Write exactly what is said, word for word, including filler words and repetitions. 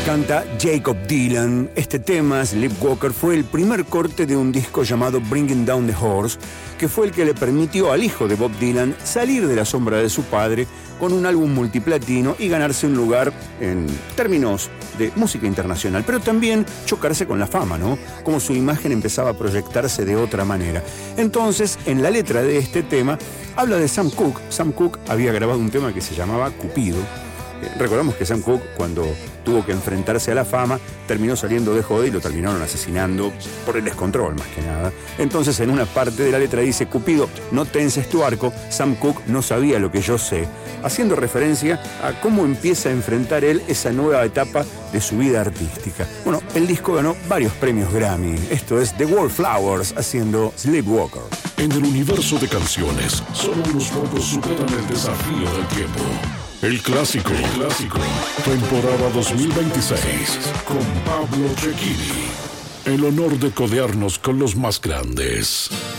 Canta Jakob Dylan. Este tema, Sleepwalker, fue el primer corte de un disco llamado Bringing Down the Horse, que fue el que le permitió al hijo de Bob Dylan salir de la sombra de su padre con un álbum multiplatino y ganarse un lugar en términos de música internacional, pero también chocarse con la fama, ¿no? Como su imagen empezaba a proyectarse de otra manera. Entonces, en la letra de este tema, habla de Sam Cooke. Sam Cooke había grabado un tema que se llamaba Cupido. Recordamos que Sam Cooke, cuando tuvo que enfrentarse a la fama, terminó saliendo de joda y lo terminaron asesinando por el descontrol, más que nada. Entonces, en una parte de la letra dice: Cupido, no tenses tu arco, Sam Cooke no sabía lo que yo sé, haciendo referencia a cómo empieza a enfrentar él esa nueva etapa de su vida artística. Bueno, el disco ganó varios premios Grammy. Esto es The Wallflowers haciendo Sleepwalker. En el universo de canciones, solo unos pocos superan el desafío del tiempo. El clásico, el clásico, temporada dos mil veintiséis, con Pablo Cecchini. El honor de codearnos con los más grandes.